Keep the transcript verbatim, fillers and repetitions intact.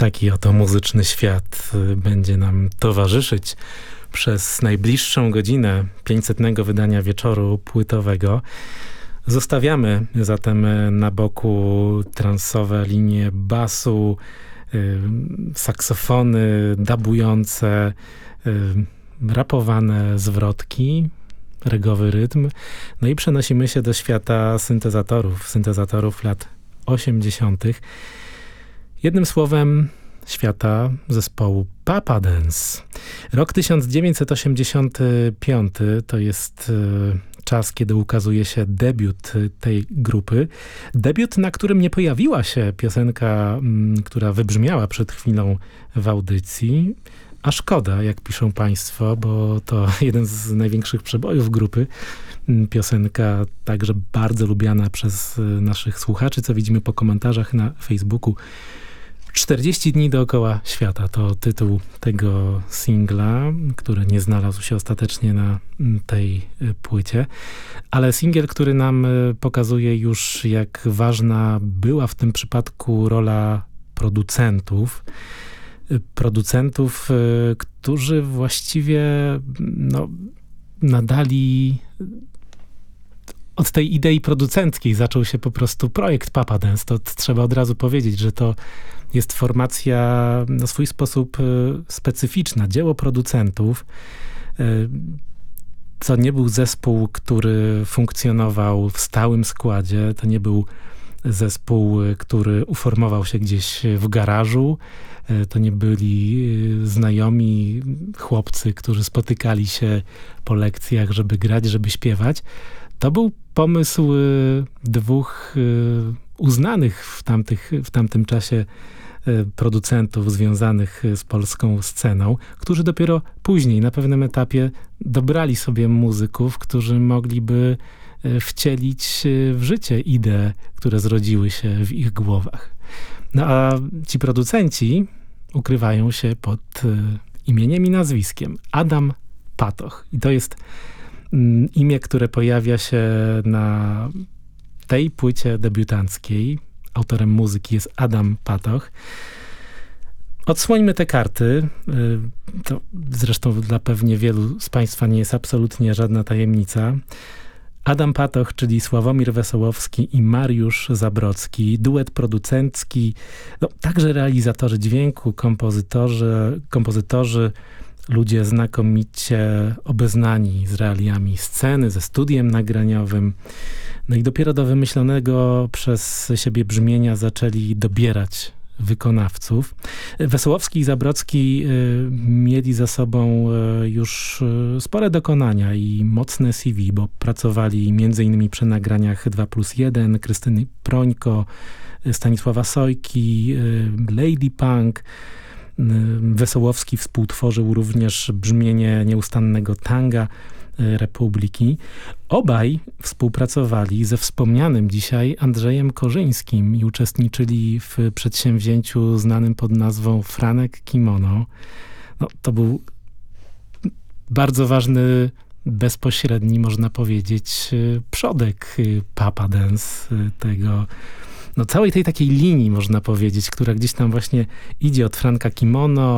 Taki oto muzyczny świat będzie nam towarzyszyć przez najbliższą godzinę pięćsetnego wydania wieczoru płytowego. Zostawiamy zatem na boku transowe linie basu, y, saksofony dabujące, y, rapowane zwrotki, regowy rytm. No i przenosimy się do świata syntezatorów, syntezatorów lat osiemdziesiątych. Jednym słowem świata zespołu Papa Dance. Rok tysiąc dziewięćset osiemdziesiąty piąty to jest y, czas, kiedy ukazuje się debiut tej grupy. Debiut, na którym nie pojawiła się piosenka, m, która wybrzmiała przed chwilą w audycji. A szkoda, jak piszą państwo, bo to jeden z największych przebojów grupy. Piosenka także bardzo lubiana przez naszych słuchaczy, co widzimy po komentarzach na Facebooku. czterdzieści dni dookoła świata to tytuł tego singla, który nie znalazł się ostatecznie na tej płycie, ale singiel, który nam pokazuje już, jak ważna była w tym przypadku rola producentów. Producentów, którzy właściwie no, nadali... Od tej idei producenckiej zaczął się po prostu projekt Papa Dance. To trzeba od razu powiedzieć, że to jest formacja na swój sposób specyficzna, dzieło producentów. To nie był zespół, który funkcjonował w stałym składzie. To nie był zespół, który uformował się gdzieś w garażu. To nie byli znajomi chłopcy, którzy spotykali się po lekcjach, żeby grać, żeby śpiewać. To był pomysł dwóch uznanych w, tamtych, w tamtym czasie producentów związanych z polską sceną, którzy dopiero później, na pewnym etapie dobrali sobie muzyków, którzy mogliby wcielić w życie idee, które zrodziły się w ich głowach. No a ci producenci ukrywają się pod imieniem i nazwiskiem Adam Patoch. I to jest imię, które pojawia się na tej płycie debiutanckiej. Autorem muzyki jest Adam Patoch. Odsłońmy te karty. To zresztą dla pewnie wielu z państwa nie jest absolutnie żadna tajemnica. Adam Patoch, czyli Sławomir Wesołowski i Mariusz Zabrocki, duet producencki, no, także realizatorzy dźwięku, kompozytorzy, kompozytorzy, ludzie znakomicie obeznani z realiami sceny, ze studiem nagraniowym. No i dopiero do wymyślonego przez siebie brzmienia zaczęli dobierać wykonawców. Wesołowski i Zabrocki y, mieli za sobą y, już y, spore dokonania i mocne C V, bo pracowali między innymi przy nagraniach dwa plus jeden, Krystyny Prońko, Stanisława Sojki, y, Lady Punk. Wesołowski współtworzył również brzmienie nieustannego tanga Republiki. Obaj współpracowali ze wspomnianym dzisiaj Andrzejem Korzyńskim i uczestniczyli w przedsięwzięciu znanym pod nazwą Franek Kimono. No, to był bardzo ważny, bezpośredni, można powiedzieć, przodek Papa Dance, tego no całej tej takiej linii, można powiedzieć, która gdzieś tam właśnie idzie od Franka Kimono,